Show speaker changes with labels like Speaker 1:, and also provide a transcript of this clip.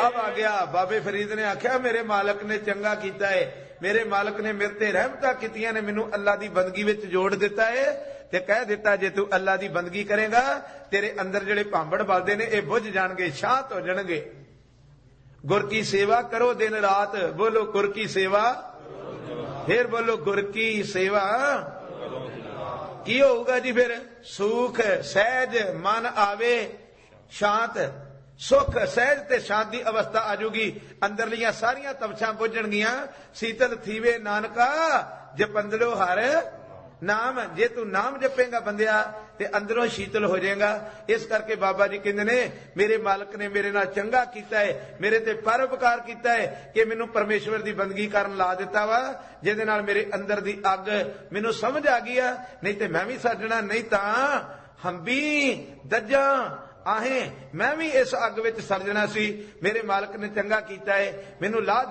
Speaker 1: जवाब आ गया। बाबे फरीद ने आख्या मेरे मालक ने चंगा कीता है, मेरे मालक ने मेरे ते रहमतां कीतियां ने, मैनू अल्लाह दी बंदगी विच जोड़ दिता है ते कह दिता जे तू अल्लाह दी बंदगी करेगा तेरे अंदर जिहड़े भांबड़ बलदे ने ये बुझ जाणगे, शांत हो जाणगे। गुर की सेवा करो दिन रात, बोलो गुर की सेवा, फिर बोलो गुर की सेवा। की होगा जी फिर? सुख सहज मन आवे, शांत सुख सहज ते शांति अवस्था आ जाऊगी, अंदरलियां सारियां तपछां बुझणगियां। शीतल थीवे नानका जपंदड़ो हर नाम, जे तू नाम जपेगा बंदिया ते अंदरों शीतल हो जाएगा। इस करके बाबा जी कहते ने मेरे मालक ने मेरे नाल चंगा कीता है, मेरे ते परोपकार कीता है कि मैनू परमेश्वर दी बंदगी करन ला दिता वा, जिहदे नाल मेरे अंदर दी अग मैनू समझ आ गई। नहीं ते मैं भी सजना, नहीं तां हंबी दज्जा आहें मैं भी इस अग विच सड़ जाना सी। मेरे मालक ने चंगा कीता है, मैनू ला